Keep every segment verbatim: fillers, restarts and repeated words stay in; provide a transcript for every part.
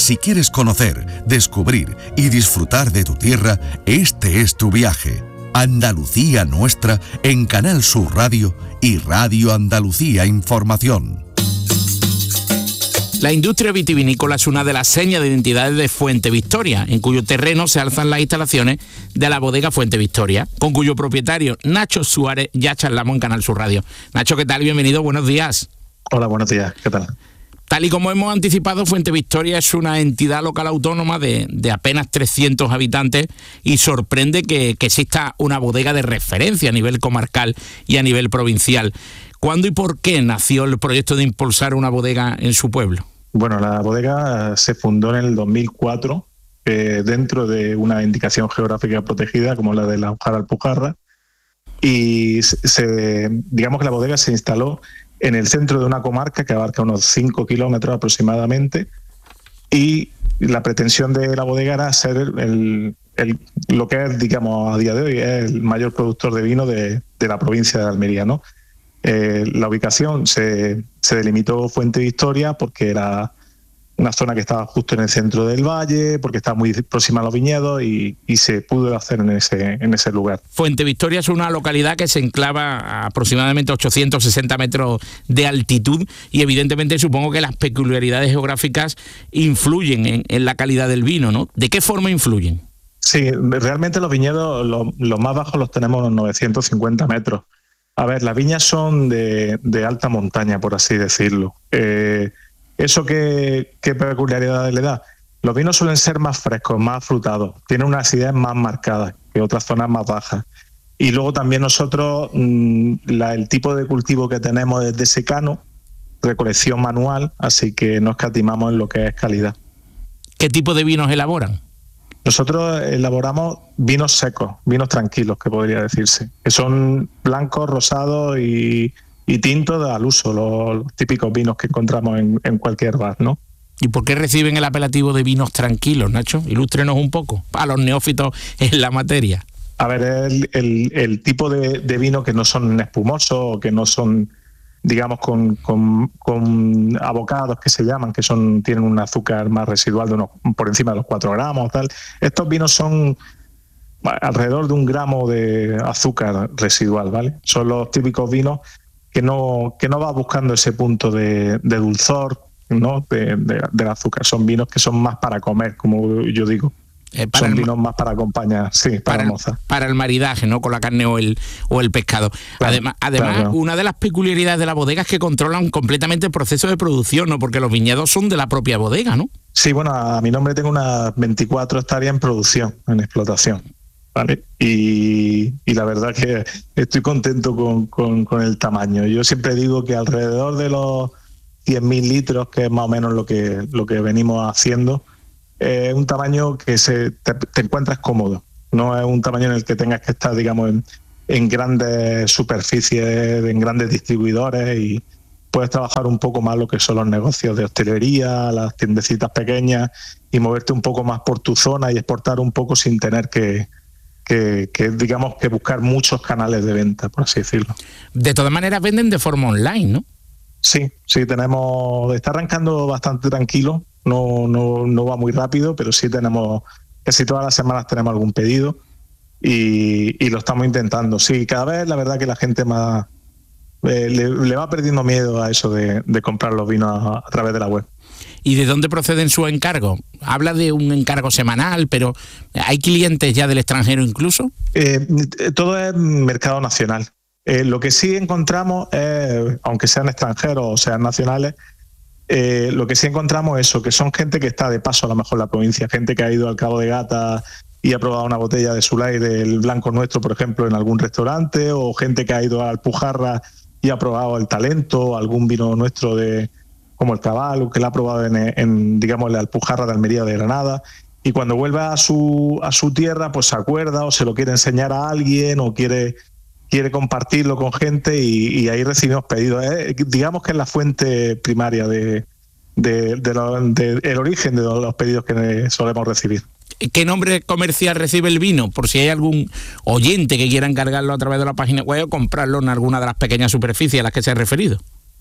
Si quieres conocer, descubrir y disfrutar de tu tierra, este es tu viaje. Andalucía Nuestra en Canal Sur Radio y Radio Andalucía Información. La industria vitivinícola es una de las señas de identidad de Fuente Victoria, en cuyo terreno se alzan las instalaciones de la bodega Fuente Victoria, con cuyo propietario, Nacho Suárez, ya charlamos en Canal Sur Radio. Nacho, ¿qué tal? Bienvenido, buenos días. Hola, buenos días, ¿qué tal? Tal y como hemos anticipado, Fuente Victoria es una entidad local autónoma de, de apenas trescientos habitantes y sorprende que, que exista una bodega de referencia a nivel comarcal y a nivel provincial. ¿Cuándo y por qué nació el proyecto de impulsar una bodega en su pueblo? Bueno, la bodega se fundó en el dos mil cuatro eh, dentro de una indicación geográfica protegida como la de la Alpujarra, y se, digamos que la bodega se instaló en el centro de una comarca que abarca unos cinco kilómetros aproximadamente, y la pretensión de la bodega era ser el, el, lo que es, digamos, a día de hoy es el mayor productor de vino de, de la provincia de Almería, ¿no? Eh, la ubicación se, se delimitó Fuente Victoria porque era una zona que estaba justo en el centro del valle, porque estaba muy próxima a los viñedos y, y se pudo hacer en ese, en ese lugar. Fuente Victoria es una localidad que se enclava a aproximadamente ochocientos sesenta metros de altitud y evidentemente supongo que las peculiaridades geográficas influyen en, en la calidad del vino, ¿no? ¿De qué forma influyen? Sí, realmente los viñedos, los, los más bajos los tenemos a unos novecientos cincuenta metros. A ver, las viñas son de, de alta montaña, por así decirlo. Eh, ¿Eso qué, qué peculiaridades le da? Los vinos suelen ser más frescos, más frutados, tienen una acidez más marcada que otras zonas más bajas. Y luego también nosotros, mmm, la, el tipo de cultivo que tenemos es de secano, recolección manual, así que no escatimamos en lo que es calidad. ¿Qué tipo de vinos elaboran? Nosotros elaboramos vinos secos, vinos tranquilos, que podría decirse, que son blancos, rosados y, y tintos al uso, los, los típicos vinos que encontramos en, en cualquier bar, ¿no? ¿Y por qué reciben el apelativo de vinos tranquilos, Nacho? Ilústrenos un poco, a los neófitos en la materia. A ver, el, el, el tipo de, de vino que no son espumosos o que no son, digamos, con, con, con abocados que se llaman, que son tienen un azúcar más residual de unos por encima de los cuatro gramos, tal. Estos vinos son alrededor de un gramo de azúcar residual, ¿vale? Son los típicos vinos que no, que no va buscando ese punto de, de dulzor, ¿no? De, de, del azúcar. Son vinos que son más para comer, como yo digo. Eh, para Son el, vinos más para acompañar, sí, para, para moza. Para el maridaje, ¿no? Con la carne o el, o el pescado. Claro, además, además claro. Una de las peculiaridades de la bodega es que controlan completamente el proceso de producción, ¿no? Porque los viñedos son de la propia bodega, ¿no? Sí, bueno, a mi nombre tengo unas veinticuatro hectáreas en producción, en explotación, ¿vale? Y, y la verdad que estoy contento con, con, con el tamaño. Yo siempre digo que alrededor de los cien mil litros, que es más o menos lo que, lo que venimos haciendo, es eh, un tamaño que se te, te encuentras cómodo. No es un tamaño en el que tengas que estar, digamos, en, en grandes superficies, en grandes distribuidores, y puedes trabajar un poco más lo que son los negocios de hostelería, las tiendecitas pequeñas, y moverte un poco más por tu zona y exportar un poco sin tener que, que, que digamos, que buscar muchos canales de venta, por así decirlo. De todas maneras venden de forma online, ¿no? Sí, sí, tenemos, está arrancando bastante tranquilo. No, no, no va muy rápido, pero sí tenemos, casi todas las semanas tenemos algún pedido y, y lo estamos intentando. Sí, cada vez la verdad que la gente más eh, le, le va perdiendo miedo a eso de, de comprar los vinos a, a través de la web. ¿Y de dónde proceden sus encargos? Habla de un encargo semanal, pero ¿hay clientes ya del extranjero incluso? Eh, todo es mercado nacional. Eh, lo que sí encontramos es, aunque sean extranjeros o sean nacionales, Eh, lo que sí encontramos es eso, que son gente que está de paso a lo mejor en la provincia, gente que ha ido al Cabo de Gata y ha probado una botella de Sulay del Blanco Nuestro, por ejemplo, en algún restaurante, o gente que ha ido a Alpujarra y ha probado el Talento, algún vino nuestro de como el Cabal, que lo ha probado en, en digamos, la Alpujarra de Almería de Granada, y cuando vuelve a su, a su tierra, pues se acuerda o se lo quiere enseñar a alguien o quiere... quiere compartirlo con gente y, y ahí recibimos pedidos. Eh, digamos que es la fuente primaria de, de, de, lo, de el origen de los pedidos que solemos recibir. ¿Qué nombre comercial recibe el vino? Por si hay algún oyente que quiera encargarlo a través de la página web o comprarlo en alguna de las pequeñas superficies a las que se ha referido.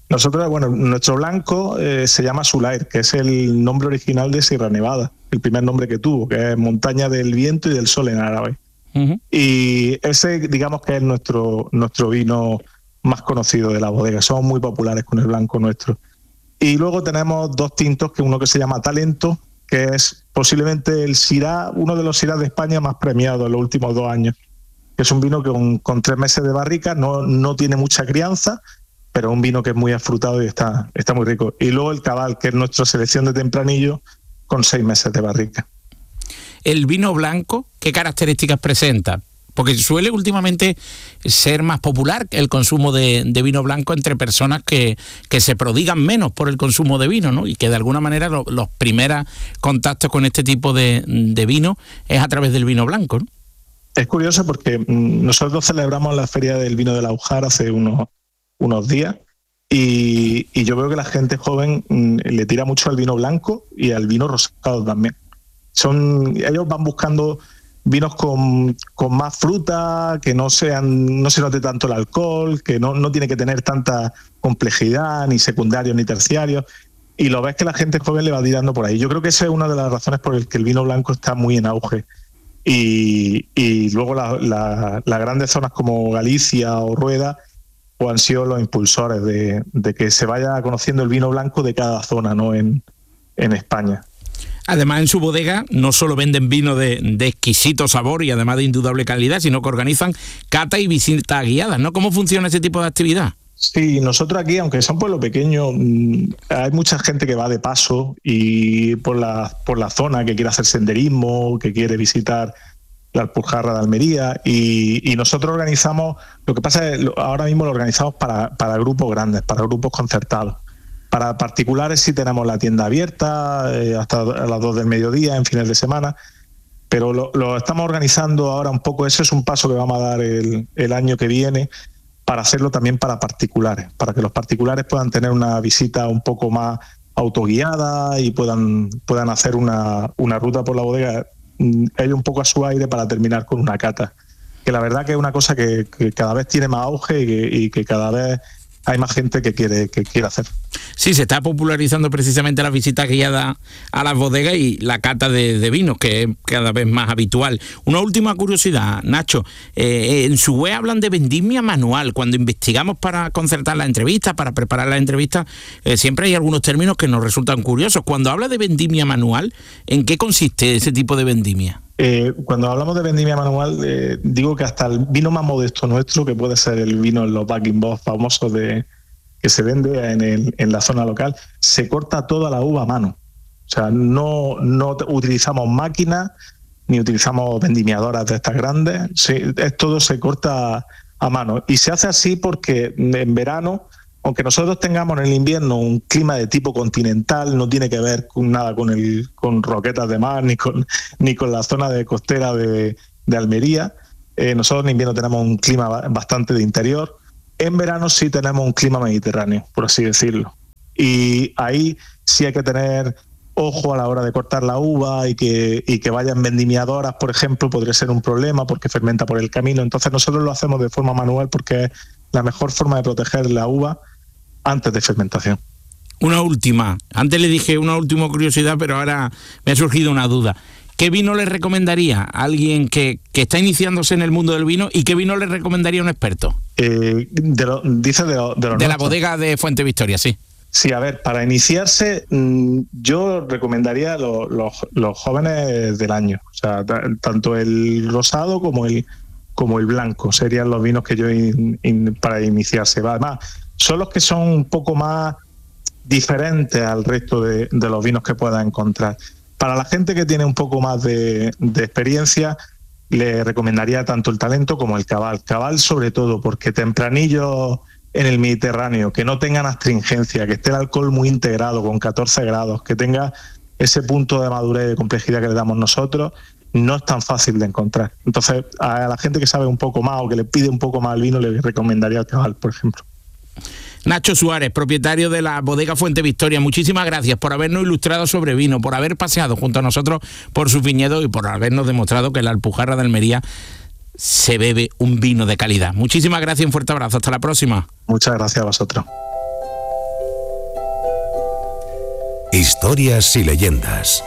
Nosotros, bueno, nuestro blanco eh, se llama Sulair, que es el nombre original de Sierra Nevada, el primer nombre que tuvo, que es Montaña del Viento y del Sol en árabe. Uh-huh. Y ese, digamos que es nuestro, nuestro vino más conocido de la bodega. Somos muy populares con el blanco nuestro. Y luego tenemos dos tintos, que uno que se llama Talento, que es posiblemente el Syrah, uno de los Syrah de España más premiados en los últimos dos años. Que es un vino que con, con tres meses de barrica no, no tiene mucha crianza, pero un vino que es muy afrutado y está, está muy rico. Y luego el Cabal, que es nuestra selección de tempranillo, con seis meses de barrica. ¿El vino blanco qué características presenta? Porque suele últimamente ser más popular el consumo de, de vino blanco entre personas que, que se prodigan menos por el consumo de vino, ¿no? Y que de alguna manera lo, los primeros contactos con este tipo de, de vino es a través del vino blanco, ¿no? Es curioso porque nosotros celebramos la Feria del Vino de la Ujar hace unos unos días y, y yo veo que la gente joven mmm, le tira mucho al vino blanco y al vino rosado también. Son, ellos van buscando vinos con, con más fruta, que no sean, no se note tanto el alcohol, que no, no tiene que tener tanta complejidad, ni secundarios ni terciarios, y lo ves que la gente joven le va tirando por ahí. Yo creo que esa es una de las razones por las que el vino blanco está muy en auge. Y, y luego las la, la grandes zonas como Galicia o Rueda o han sido los impulsores de, de que se vaya conociendo el vino blanco de cada zona, ¿no? en, en España. Además, en su bodega no solo venden vino de, de exquisito sabor y además de indudable calidad, sino que organizan cata y visitas guiadas, ¿no? ¿Cómo funciona ese tipo de actividad? Sí, nosotros aquí, aunque son pueblos pequeños, hay mucha gente que va de paso y por la, por la zona, que quiere hacer senderismo, que quiere visitar la Alpujarra de Almería, y, y nosotros organizamos, lo que pasa es que ahora mismo lo organizamos para, para grupos grandes, para grupos concertados. Para particulares sí tenemos la tienda abierta eh, hasta las dos del mediodía en fines de semana, pero lo, lo estamos organizando ahora un poco. Ese es un paso que vamos a dar el, el año que viene, para hacerlo también para particulares, para que los particulares puedan tener una visita un poco más autoguiada y puedan, puedan hacer una, una ruta por la bodega, ellos un poco a su aire, para terminar con una cata. Que la verdad que es una cosa que, que cada vez tiene más auge y que, y que cada vez hay más gente que quiere, que quiere hacer. Sí, se está popularizando precisamente la visita guiada a las bodegas y la cata de, de vinos, que es cada vez más habitual. Una última curiosidad, Nacho. Eh, en su web hablan de vendimia manual. Cuando investigamos para concertar la entrevista, para preparar la entrevista, eh, siempre hay algunos términos que nos resultan curiosos. Cuando habla de vendimia manual, ¿en qué consiste ese tipo de vendimia? Eh, cuando hablamos de vendimia manual, eh, digo que hasta el vino más modesto nuestro, que puede ser el vino en los bag-in-box famosos de, que se vende en, el, en la zona local, se corta toda la uva a mano. O sea, no, no utilizamos máquinas ni utilizamos vendimiadoras de estas grandes. Sí, es, todo se corta a mano. Y se hace así porque en verano, aunque nosotros tengamos en el invierno un clima de tipo continental, no tiene que ver con nada con el con roquetas de mar ni con ni con la zona de costera de, de Almería. Eh, nosotros en invierno tenemos un clima bastante de interior. En verano sí tenemos un clima mediterráneo, por así decirlo. Y ahí sí hay que tener ojo a la hora de cortar la uva y que, y que vayan vendimiadoras, por ejemplo, podría ser un problema porque fermenta por el camino. Entonces nosotros lo hacemos de forma manual porque es la mejor forma de proteger la uva antes de fermentación. Una última. Antes le dije una última curiosidad, pero ahora me ha surgido una duda. ¿Qué vino le recomendaría a alguien que, que está iniciándose en el mundo del vino y qué vino le recomendaría a un experto? Eh, de lo, dice de, lo, de, lo de la bodega de Fuente Victoria, sí. Sí, a ver, para iniciarse yo recomendaría lo, lo, los jóvenes del año. O sea, t- tanto el rosado como el, como el blanco serían los vinos que yo in, in, para iniciarse. Además, son los que son un poco más diferentes al resto de, de los vinos que pueda encontrar. Para la gente que tiene un poco más de, de experiencia, le recomendaría tanto el Talento como el Cabal. Cabal sobre todo, porque tempranillo en el Mediterráneo, que no tengan astringencia, que esté el alcohol muy integrado con catorce grados, que tenga ese punto de madurez y de complejidad que le damos nosotros, no es tan fácil de encontrar. Entonces, a la gente que sabe un poco más o que le pide un poco más el vino, le recomendaría el Cabal, por ejemplo. Nacho Suárez, propietario de la bodega Fuente Victoria, muchísimas gracias por habernos ilustrado sobre vino, por haber paseado junto a nosotros por sus viñedos y por habernos demostrado que en la Alpujarra de Almería se bebe un vino de calidad. Muchísimas gracias y un fuerte abrazo. Hasta la próxima. Muchas gracias a vosotros. Historias y leyendas.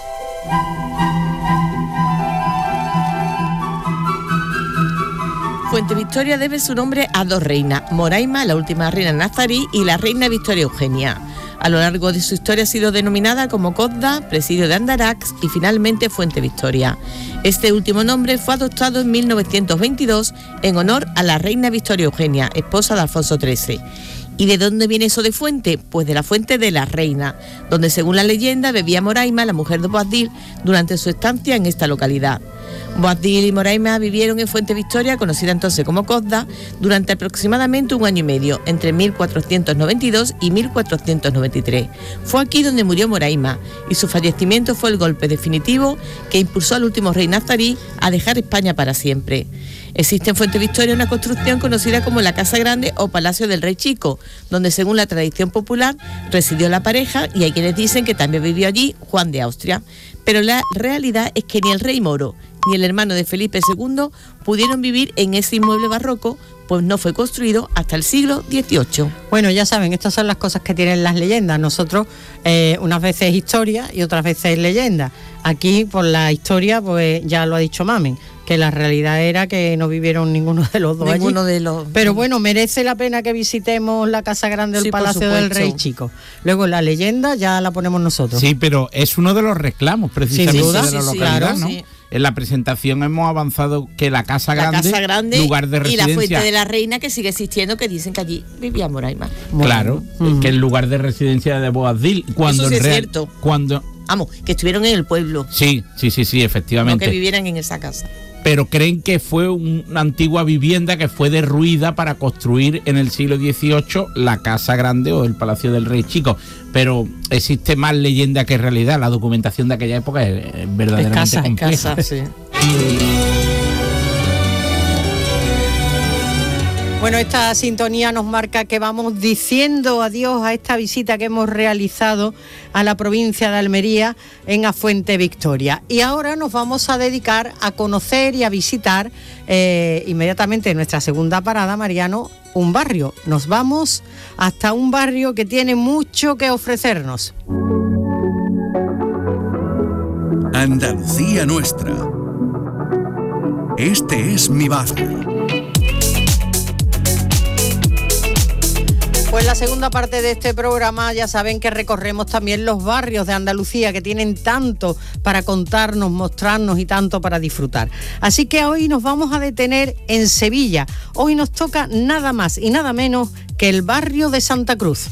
Fuente Victoria debe su nombre a dos reinas, Moraima, la última reina nazarí, y la reina Victoria Eugenia. A lo largo de su historia ha sido denominada como Cozda, Presidio de Andarax y finalmente Fuente Victoria. Este último nombre fue adoptado en mil novecientos veintidós en honor a la reina Victoria Eugenia, esposa de Alfonso trece. ¿Y de dónde viene eso de fuente? Pues de la fuente de la reina, donde según la leyenda bebía Moraima, la mujer de Boabdil, durante su estancia en esta localidad. Boabdil y Moraima vivieron en Fuente Victoria, conocida entonces como Cozda, durante aproximadamente un año y medio, entre mil cuatrocientos noventa y dos y mil cuatrocientos noventa y tres. Fue aquí donde murió Moraima, y su fallecimiento fue el golpe definitivo que impulsó al último rey nazarí a dejar España para siempre. Existe en Fuente Victoria una construcción conocida como la Casa Grande o Palacio del Rey Chico, donde según la tradición popular residió la pareja, y hay quienes dicen que también vivió allí Juan de Austria. Pero la realidad es que ni el rey moro ni el hermano de Felipe segundo pudieron vivir en ese inmueble barroco, pues no fue construido hasta el siglo dieciocho. Bueno, ya saben, estas son las cosas que tienen las leyendas. Nosotros eh, unas veces historia y otras veces leyenda. Aquí por la historia, pues ya lo ha dicho Mamen, que la realidad era que no vivieron ninguno de los dos ninguno allí. de los Pero bueno, merece la pena que visitemos la Casa Grande del sí, Palacio del Rey Chico. Luego la leyenda ya la ponemos nosotros. Sí, pero es uno de los reclamos precisamente Sin duda. de la Sí, sí, localidad, claro, ¿no? sí. En la presentación hemos avanzado que la Casa la Grande, Casa Grande lugar de y residencia, la Fuente de la Reina, que sigue existiendo, que dicen que allí vivía Moraima. claro, Bueno. que el lugar de residencia de Boabdil, cuando Eso sí en es real- cierto. cuando Vamos, que estuvieron en el pueblo, sí, sí, sí, sí, no efectivamente. que vivieran en esa casa. Pero creen que fue un- una antigua vivienda que fue derruida para construir en el siglo dieciocho la Casa Grande o el Palacio del Rey Chico. Pero existe más leyenda que realidad. La documentación de aquella época es, es verdaderamente Escasa, compleja. escasa, sí. Bueno, esta sintonía nos marca que vamos diciendo adiós a esta visita que hemos realizado a la provincia de Almería en A Fuente Victoria. Y ahora nos vamos a dedicar a conocer y a visitar eh, inmediatamente en nuestra segunda parada, Mariano, un barrio. Nos vamos hasta un barrio que tiene mucho que ofrecernos. Andalucía nuestra. Este es mi barrio. Pues la segunda parte de este programa ya saben que recorremos también los barrios de Andalucía que tienen tanto para contarnos, mostrarnos y tanto para disfrutar. Así que hoy nos vamos a detener en Sevilla. Hoy nos toca nada más y nada menos que el barrio de Santa Cruz.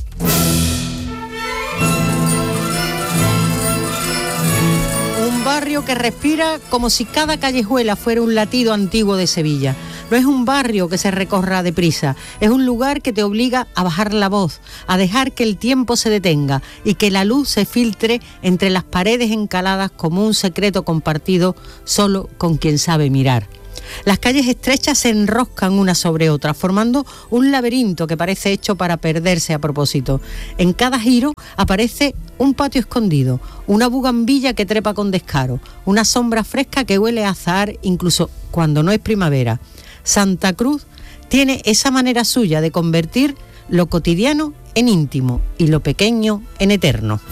Un barrio que respira como si cada callejuela fuera un latido antiguo de Sevilla. No es un barrio que se recorra deprisa, es un lugar que te obliga a bajar la voz, a dejar que el tiempo se detenga y que la luz se filtre entre las paredes encaladas como un secreto compartido solo con quien sabe mirar. Las calles estrechas se enroscan una sobre otra, formando un laberinto que parece hecho para perderse a propósito. En cada giro aparece un patio escondido, una bugambilla que trepa con descaro, una sombra fresca que huele a azahar incluso cuando no es primavera. Santa Cruz tiene esa manera suya de convertir lo cotidiano en íntimo y lo pequeño en eterno.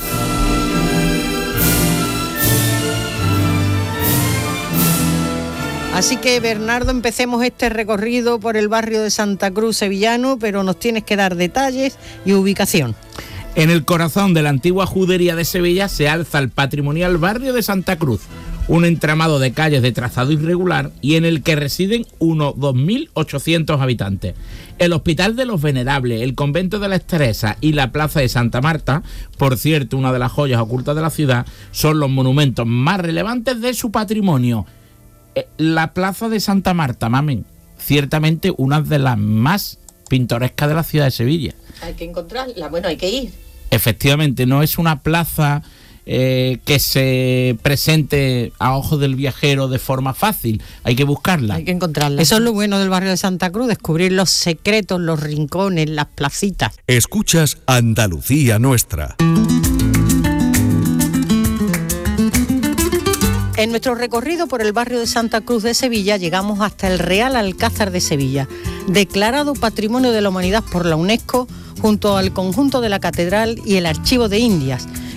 Así que, Bernardo, empecemos este recorrido por el barrio de Santa Cruz sevillano, pero nos tienes que dar detalles y ubicación. En el corazón de la antigua judería de Sevilla se alza el patrimonial barrio de Santa Cruz, un entramado de calles de trazado irregular y en el que residen unos dos mil ochocientos habitantes. El Hospital de los Venerables, el Convento de las Teresas y la Plaza de Santa Marta, por cierto, una de las joyas ocultas de la ciudad, son los monumentos más relevantes de su patrimonio. La Plaza de Santa Marta, mamen, ciertamente una de las más pintorescas de la ciudad de Sevilla. Hay que encontrarla, bueno, hay que ir. Efectivamente, no es una plaza eh, que se presente a ojos del viajero de forma fácil, hay que buscarla. Hay que encontrarla. Eso es lo bueno del barrio de Santa Cruz, descubrir los secretos, los rincones, las placitas. Escuchas Andalucía nuestra. En nuestro recorrido por el barrio de Santa Cruz de Sevilla llegamos hasta el Real Alcázar de Sevilla, declarado Patrimonio de la Humanidad por la UNESCO, junto al conjunto de la Catedral y el Archivo de Indias.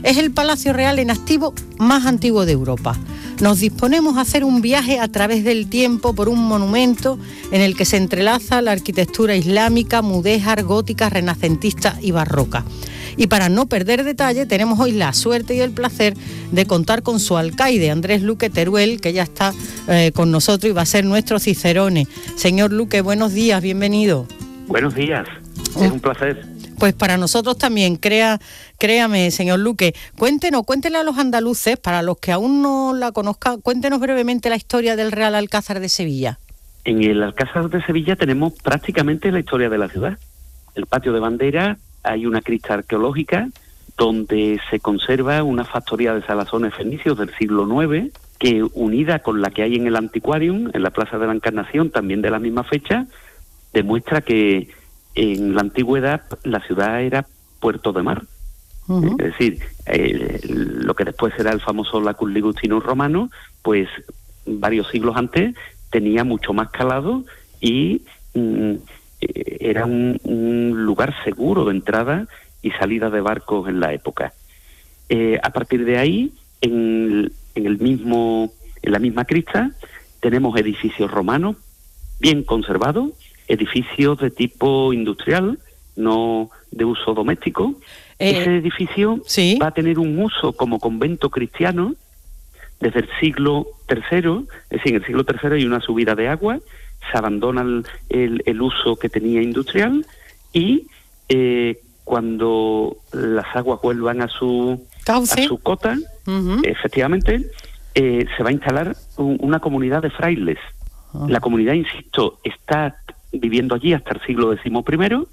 Es el Palacio Real en activo más antiguo de Europa. Nos disponemos a hacer un viaje a través del tiempo por un monumento en el que se entrelaza la arquitectura islámica, mudéjar, gótica, renacentista y barroca. Y para no perder detalle, tenemos hoy la suerte y el placer de contar con su alcaide, Andrés Luque Teruel, que ya está eh, con nosotros y va a ser nuestro cicerone. Señor Luque, buenos días, bienvenido. Buenos días, es un placer. Pues para nosotros también, crea, créame, señor Luque, cuéntenos, cuéntenle a los andaluces, para los que aún no la conozcan, cuéntenos brevemente la historia del Real Alcázar de Sevilla. En el Alcázar de Sevilla tenemos prácticamente la historia de la ciudad. El patio de bandera, hay una cripta arqueológica donde se conserva una factoría de salazones fenicios del siglo nueve, que unida con la que hay en el Antiquarium, en la Plaza de la Encarnación, también de la misma fecha, demuestra que en la antigüedad la ciudad era puerto de mar. Uh-huh. Es decir, eh, lo que después será el famoso Lacus Ligustinus romano, pues varios siglos antes tenía mucho más calado y mm, era un, un lugar seguro de entrada y salida de barcos en la época. Eh, a partir de ahí, en, en el mismo, en la misma cripta, tenemos edificios romanos bien conservados, edificios de tipo industrial, no de uso doméstico. Eh, Ese edificio ¿sí? va a tener un uso como convento cristiano desde el siglo tercero, es decir, en el siglo tercero hay una subida de agua, se abandona el, el, el uso que tenía industrial y eh, cuando las aguas vuelvan a su, a su cota, uh-huh. efectivamente, eh, se va a instalar un, una comunidad de frailes. Uh-huh. La comunidad, insisto, está viviendo allí hasta el siglo decimoprimero,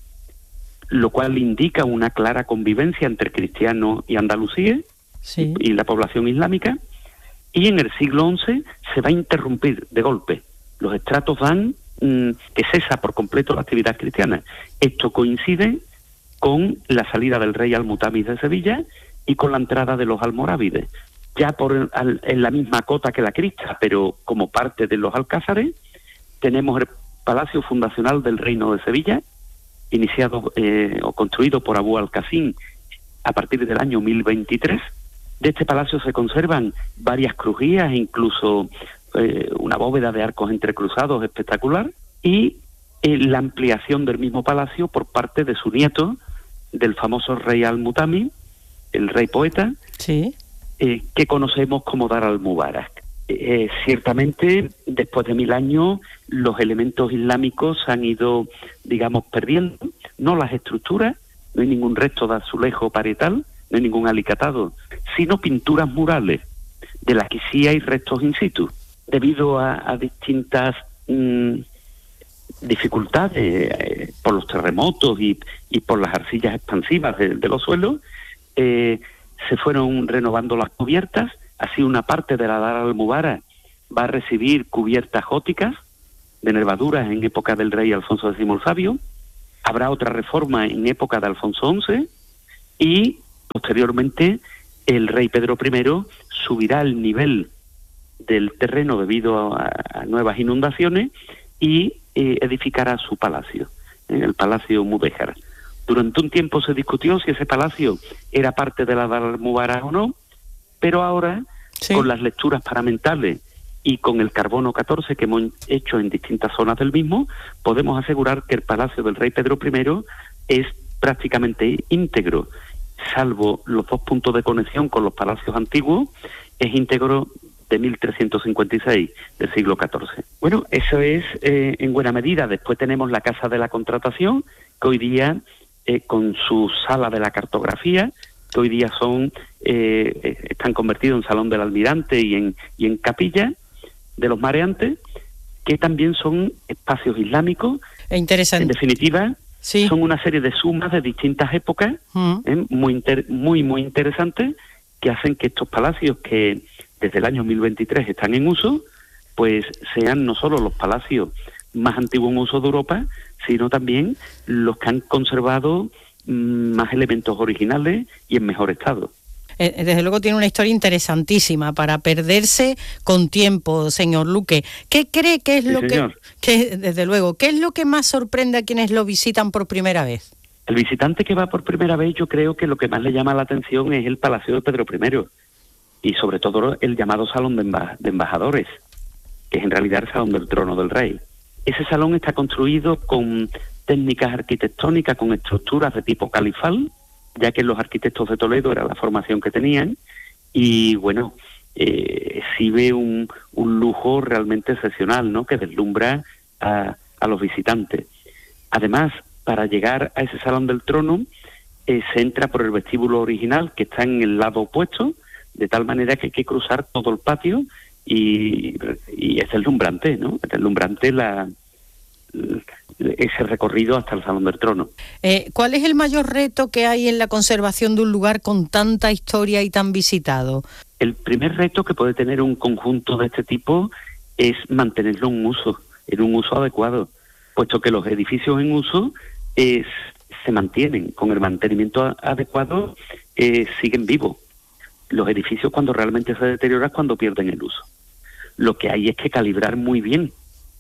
lo cual indica una clara convivencia entre cristianos y andalusíes sí. y, y la población islámica, y en el siglo once se va a interrumpir de golpe. Los estratos dan mmm, que cesa por completo la actividad cristiana. Esto coincide con la salida del rey Al-Mutamis de Sevilla y con la entrada de los almorávides. Ya por al, en la misma cota que la cripta, pero como parte de los alcázares, tenemos el Palacio Fundacional del Reino de Sevilla, iniciado eh, o construido por Abú al-Qasim a partir del año mil veintitrés. De este palacio se conservan varias crujías, incluso eh, una bóveda de arcos entrecruzados espectacular, y eh, la ampliación del mismo palacio por parte de su nieto, del famoso rey Al-Mutamis, el rey poeta, sí. eh, que conocemos como Dar al-Mubarak. Eh, ciertamente, después de mil años, los elementos islámicos han ido, digamos, perdiendo, no las estructuras, no hay ningún resto de azulejo parietal, no hay ningún alicatado, sino pinturas murales, de las que sí hay restos in situ, debido a, a distintas mmm, dificultades, eh, por los terremotos y, y por las arcillas expansivas de, de los suelos, eh, se fueron renovando las cubiertas. Así una parte de la Dar al-Mubarak va a recibir cubiertas góticas de nervaduras en época del rey Alfonso X el Sabio. Habrá otra reforma en época de Alfonso once y posteriormente el rey Pedro primero subirá el nivel del terreno debido a, a nuevas inundaciones y eh, edificará su palacio, en el Palacio Mudéjar. Durante un tiempo se discutió si ese palacio era parte de la Dar al-Mubarak o no, pero ahora, sí. con las lecturas paramentales y con el carbono catorce que hemos hecho en distintas zonas del mismo, podemos asegurar que el Palacio del Rey Pedro primero es prácticamente íntegro, salvo los dos puntos de conexión con los palacios antiguos, es íntegro de mil trescientos cincuenta y seis, del siglo catorce. Bueno, eso es eh, en buena medida. Después tenemos la Casa de la Contratación, que hoy día, eh, con su sala de la cartografía, que hoy día son eh, están convertidos en Salón del Almirante y en, y en Capilla de los Mareantes, que también son espacios islámicos. Interesante. En definitiva, sí. son una serie de sumas de distintas épocas, uh-huh. eh, muy, inter, muy, muy interesantes, que hacen que estos palacios que desde el año mil veintitrés están en uso, pues sean no solo los palacios más antiguos en uso de Europa, sino también los que han conservado más elementos originales y en mejor estado. Eh, desde luego tiene una historia interesantísima para perderse con tiempo, señor Luque. ¿Qué cree que es sí, lo que, que, desde luego, qué es lo que más sorprende a quienes lo visitan por primera vez? El visitante que va por primera vez, yo creo que lo que más le llama la atención es el Palacio de Pedro primero y sobre todo el llamado Salón de, Emba- de Embajadores, que es en realidad el Salón del Trono del Rey. Ese salón está construido con técnicas arquitectónicas, con estructuras de tipo califal, ya que los arquitectos de Toledo era la formación que tenían, y bueno, eh, exhibe un, un lujo realmente excepcional, ¿no?, que deslumbra a, a los visitantes. Además, para llegar a ese Salón del Trono, eh, se entra por el vestíbulo original, que está en el lado opuesto, de tal manera que hay que cruzar todo el patio, y, y es deslumbrante, ¿no? Es deslumbrante la, ese recorrido hasta el Salón del Trono. Eh, ¿Cuál es el mayor reto que hay en la conservación de un lugar con tanta historia y tan visitado? El primer reto que puede tener un conjunto de este tipo es mantenerlo en uso, en un uso adecuado, puesto que los edificios en uso eh, se mantienen, con el mantenimiento a- adecuado eh, siguen vivos. Los edificios cuando realmente se deterioran es cuando pierden el uso. Lo que hay es que calibrar muy bien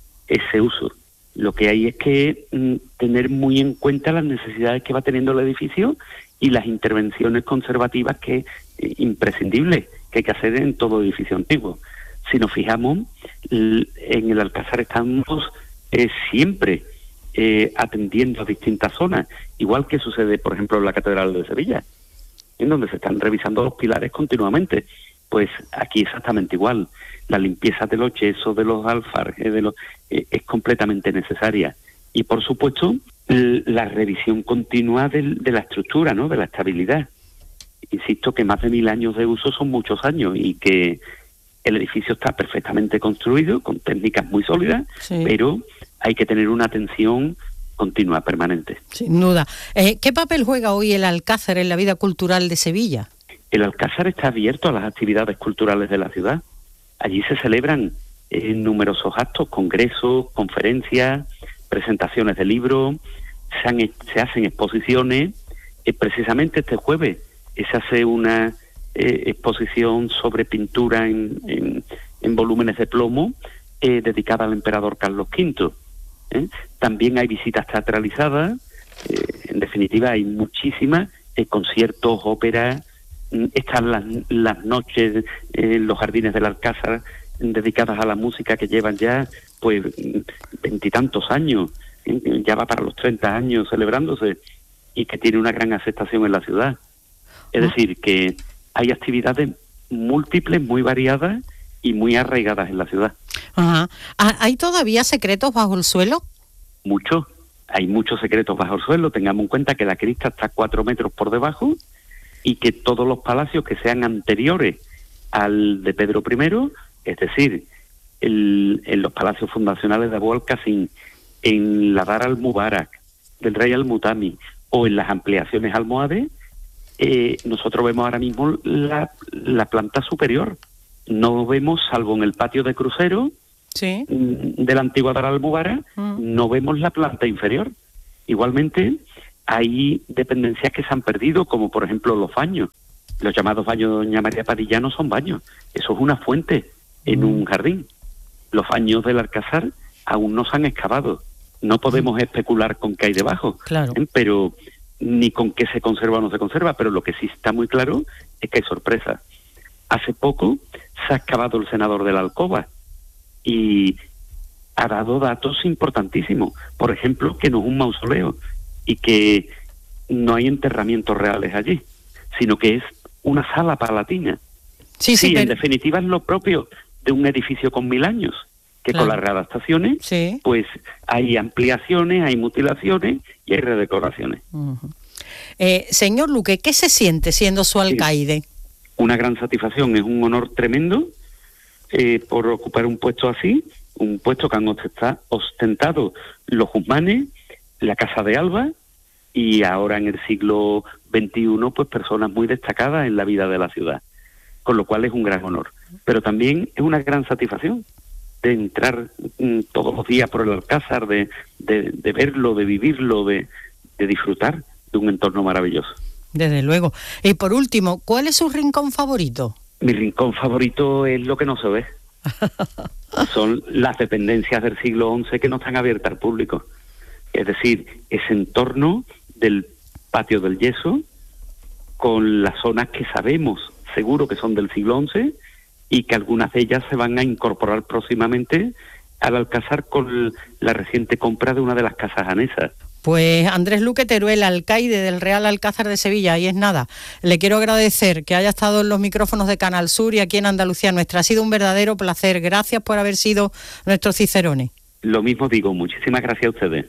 ese uso. Lo que hay es que mm, tener muy en cuenta las necesidades que va teniendo el edificio y las intervenciones conservativas que eh, imprescindibles que hay que hacer en todo edificio antiguo. Si nos fijamos, l- en el Alcázar estamos eh, siempre eh, atendiendo a distintas zonas, igual que sucede, por ejemplo, en la Catedral de Sevilla, en donde se están revisando los pilares continuamente. Pues aquí exactamente igual. La limpieza de los yesos, de los alfarjes, de los, eh, es completamente necesaria. Y por supuesto, l- la revisión continua del- de la estructura, ¿no?, de la estabilidad. Insisto que más de mil años de uso son muchos años y que el edificio está perfectamente construido, con técnicas muy sólidas, Sí. pero hay que tener una atención continua, permanente. Sin duda. Eh, ¿Qué papel juega hoy el Alcázar en la vida cultural de Sevilla? El Alcázar está abierto a las actividades culturales de la ciudad. Allí se celebran eh, numerosos actos, congresos, conferencias, presentaciones de libros, se, han, se hacen exposiciones. Eh, precisamente este jueves eh, se hace una eh, exposición sobre pintura en, en, en volúmenes de plomo eh, dedicada al emperador Carlos quinto. ¿eh? También hay visitas teatralizadas, eh, en definitiva hay muchísimas, eh, conciertos, óperas. Están las, las noches en eh, los jardines del Alcázar dedicadas a la música, que llevan ya pues veintitantos años, eh, ya va para los treinta años celebrándose, y que tiene una gran aceptación en la ciudad. Es decir, que hay actividades múltiples, muy variadas y muy arraigadas en la ciudad. Ajá. ¿Hay todavía secretos bajo el suelo? Muchos. Hay muchos secretos bajo el suelo. Tengamos en cuenta que la crista está cuatro metros por debajo, y que todos los palacios que sean anteriores al de Pedro primero, es decir, el, en los palacios fundacionales de Abu al-Qasim, en la Dar al-Mubarak del rey al-Mutami o en las ampliaciones almohades, eh, nosotros vemos ahora mismo la, la planta superior. No vemos, salvo en el patio de crucero Sí. de la antigua Dar al-Mubarak, Mm. no vemos la planta inferior. Igualmente, hay dependencias que se han perdido, como por ejemplo los baños. Los llamados baños de Doña María Padilla no son baños, eso es una fuente en un jardín. Los baños del Alcázar aún no se han excavado. No podemos especular con qué hay debajo, Claro. ¿eh? Pero ni con qué se conserva o no se conserva, pero lo que sí está muy claro es que hay sorpresas. Hace poco se ha excavado el senador de la Alcoba y ha dado datos importantísimos. Por ejemplo, que no es un mausoleo y que no hay enterramientos reales allí, sino que es una sala palatina. Sí, sí, Sí, en pero- definitiva es lo propio de un edificio con mil años, que Claro. con las readaptaciones, Sí. pues hay ampliaciones, hay mutilaciones y hay redecoraciones. Ujú. Eh, señor Luque, ¿qué se siente siendo su alcaide? Una gran satisfacción, es un honor tremendo eh, por ocupar un puesto así, un puesto que han ostenta- ostentado los Guzmanes, la Casa de Alba, y ahora en el siglo veintiuno, pues personas muy destacadas en la vida de la ciudad, con lo cual es un gran honor. Pero también es una gran satisfacción de entrar mm, todos los días por el Alcázar, de, de, de verlo, de vivirlo, de, de disfrutar de un entorno maravilloso. Desde luego. Y por último, ¿cuál es su rincón favorito? Mi rincón favorito es lo que no se ve. Son las dependencias del siglo once que no están abiertas al público. Es decir, ese entorno del patio del Yeso, con las zonas que sabemos seguro que son del siglo once y que algunas de ellas se van a incorporar próximamente al Alcázar con la reciente compra de una de las casas anesas. Pues Andrés Luque Teruel, alcaide del Real Alcázar de Sevilla, ahí es nada. Le quiero agradecer que haya estado en los micrófonos de Canal Sur y aquí en Andalucía Nuestra. Ha sido un verdadero placer. Gracias por haber sido nuestro Cicerone. Lo mismo digo, muchísimas gracias a ustedes.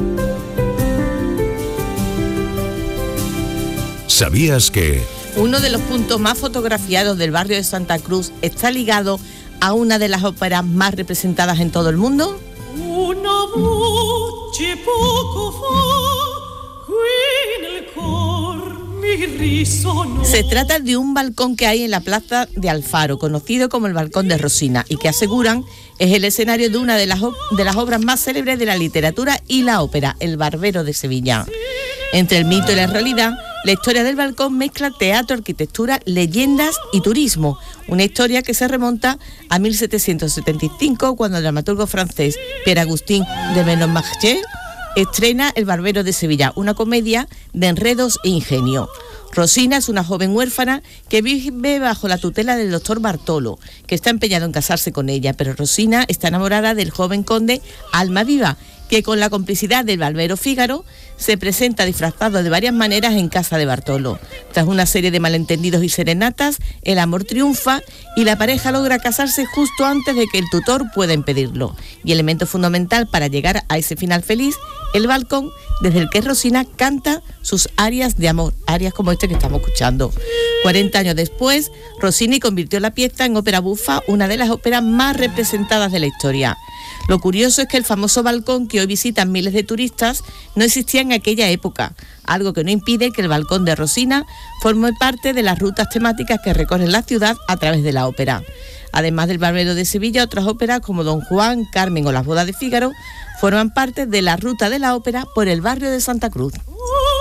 ¿Sabías que...? Uno de los puntos más fotografiados del barrio de Santa Cruz está ligado a una de las óperas más representadas en todo el mundo. Una voce poco fa, qui nel cor mi risono. Se trata de un balcón que hay en la plaza de Alfaro, conocido como el Balcón de Rosina, y que aseguran es el escenario de una de las, de las obras más célebres de la literatura y la ópera, El Barbero de Sevilla. Entre el mito y la realidad, la historia del balcón mezcla teatro, arquitectura, leyendas y turismo. Una historia que se remonta a mil setecientos setenta y cinco, cuando el dramaturgo francés Pierre Agustín de Benon-Marché estrena El Barbero de Sevilla, una comedia de enredos e ingenio. Rosina es una joven huérfana que vive bajo la tutela del doctor Bartolo, que está empeñado en casarse con ella, pero Rosina está enamorada del joven conde Almaviva, que con la complicidad del barbero Fígaro se presenta disfrazado de varias maneras en casa de Bartolo. Tras una serie de malentendidos y serenatas, el amor triunfa y la pareja logra casarse justo antes de que el tutor pueda impedirlo. Y elemento fundamental para llegar a ese final feliz, el balcón desde el que Rosina canta sus arias de amor, arias como este que estamos escuchando. cuarenta años después, Rossini convirtió la pieza en ópera bufa, una de las óperas más representadas de la historia. Lo curioso es que el famoso balcón que hoy visitan miles de turistas no existía en aquella época, algo que no impide que el balcón de Rosina forme parte de las rutas temáticas que recorren la ciudad a través de la ópera. Además del Barbero de Sevilla, otras óperas como Don Juan, Carmen o Las bodas de Fígaro forman parte de la ruta de la ópera por el barrio de Santa Cruz.